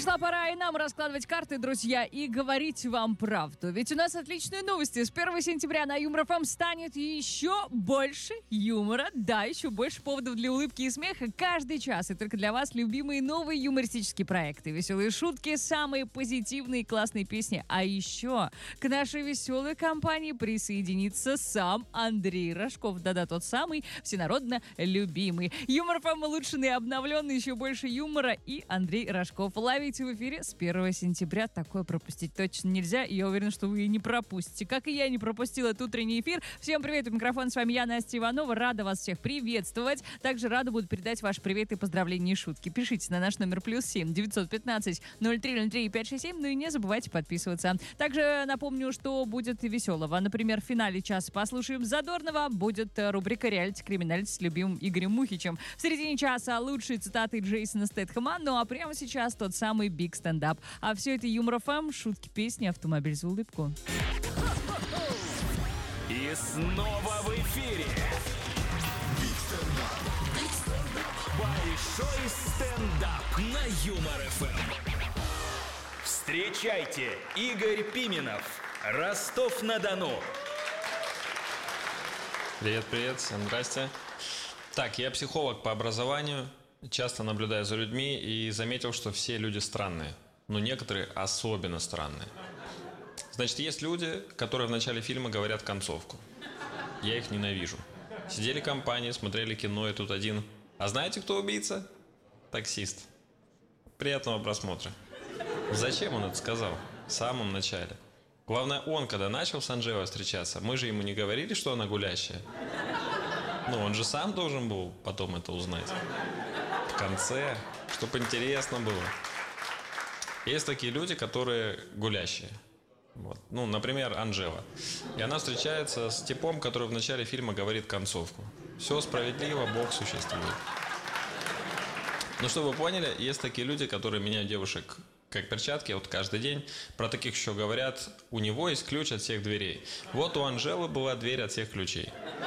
Пришла пора и нам раскладывать карты, друзья, и говорить вам правду. Ведь у нас отличные новости. С 1 сентября на Юмор ФМ станет еще больше юмора. Да, еще больше поводов для улыбки и смеха каждый час. И только для вас любимые новые юмористические проекты. Веселые шутки, самые позитивные и классные песни. А еще к нашей веселой компании присоединится сам Андрей Рожков. Да-да, тот самый всенародно любимый. Юмор ФМ улучшенный, обновленный, еще больше юмора. И Андрей Рожков. Ловите в эфире с 1 сентября. Такое пропустить точно нельзя. И я уверена, что вы и не пропустите. Как и я не пропустила этот утренний эфир. Всем привет, у микрофона с вами я, Настя Иванова. Рада вас всех приветствовать. Также рада буду передать ваши приветы, поздравления и шутки. Пишите на наш номер +7 915 0303 567. Ну и не забывайте подписываться. Также напомню, что будет веселого. Например, в финале часа послушаем Задорнова. Будет рубрика «Реалити-криминальти» с любимым Игорем Мухичем. В середине часа лучшие цитаты Джейсона Стэтхэма. Ну а прямо сейчас тот самый Биг Стендап. А все это Юмор ФМ, шутки, песни, автомобиль за улыбку. И снова в эфире Большой стендап на Юмор ФМ. Встречайте, Игорь Пименов, Ростов-на-Дону. Привет, всем здрасте. Так, я психолог по образованию, часто наблюдаю за людьми и заметил, что все люди странные. Но некоторые особенно странные. Значит, есть люди, которые в начале фильма говорят концовку. Я их ненавижу. Сидели компании, смотрели кино, и тут один: а знаете, кто убийца? Таксист. Приятного просмотра. Зачем он это сказал? В самом начале. Главное, он, когда начал с Анжелой встречаться, мы же ему не говорили, что она гулящая. Ну, он же сам должен был потом это узнать. В конце, чтобы интересно было. Есть такие люди, которые гулящие. Вот. Ну, например, Анжела. И она встречается с типом, который в начале фильма говорит концовку. Все справедливо, Бог существует. Ну, чтобы вы поняли, есть такие люди, которые меняют девушек как перчатки, вот каждый день. Про таких еще говорят: у него есть ключ от всех дверей. Вот у Анжелы была дверь от всех ключей.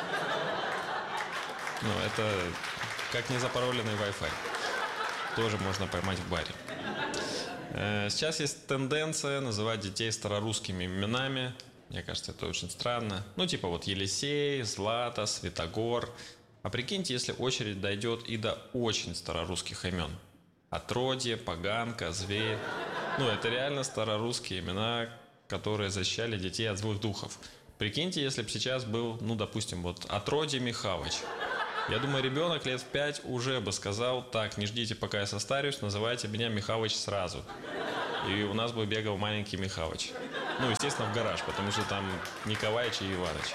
Ну, это как незапароленный Wi-Fi. Тоже можно поймать в баре. Сейчас есть тенденция называть детей старорусскими именами. Мне кажется, это очень странно. Ну, типа вот Елисей, Злата, Святогор. А прикиньте, если очередь дойдет и до очень старорусских имен. Отродье, Поганка, Зверь. Ну, это реально старорусские имена, которые защищали детей от злых духов. Прикиньте, если бы сейчас был, ну, допустим, вот Отродье Михалыч. Я думаю, ребенок лет в 5 уже бы сказал: так, не ждите, пока я состарюсь, называйте меня Михалыч сразу. И у нас бы бегал маленький Михалыч. Ну, естественно, в гараж, потому что там Николаич и Иваныч.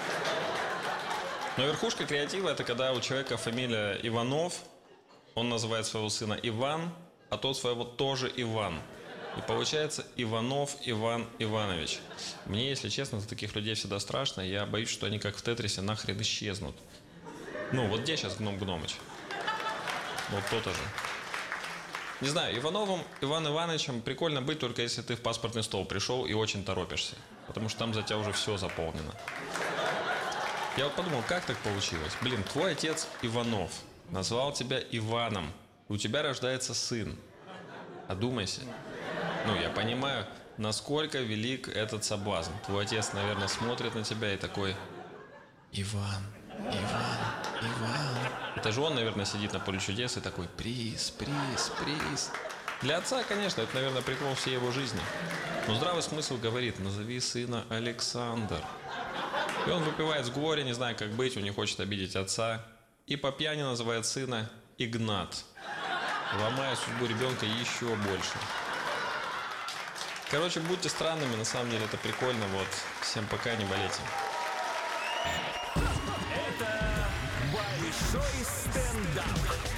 Но верхушка креатива — это когда у человека фамилия Иванов, он называет своего сына Иван, а тот своего тоже Иван. И получается Иванов Иван Иванович. Мне, если честно, за таких людей всегда страшно. Я боюсь, что они, как в Тетрисе, нахрен исчезнут. Ну, вот где сейчас Гном Гномыч? Вот то-то же. Не знаю, Ивановым Иван Ивановичем прикольно быть, только если ты в паспортный стол пришел и очень торопишься. Потому что там за тебя уже все заполнено. Я вот подумал, как так получилось? Блин, твой отец Иванов назвал тебя Иваном. И у тебя рождается сын. Одумайся. Ну, я понимаю, насколько велик этот соблазн. Твой отец, наверное, смотрит на тебя и такой: Иван. Это же он, наверное, сидит на поле чудес и такой: приз. Для отца, конечно, это, наверное, прикол всей его жизни. Но здравый смысл говорит: назови сына Александр. И он выпивает с горя, не знаю, как быть, он не хочет обидеть отца. И по пьяни называет сына Игнат, ломая судьбу ребенка еще больше. Короче, будьте странными, на самом деле это прикольно. Вот. Всем пока, не болейте. Это Большой стендап.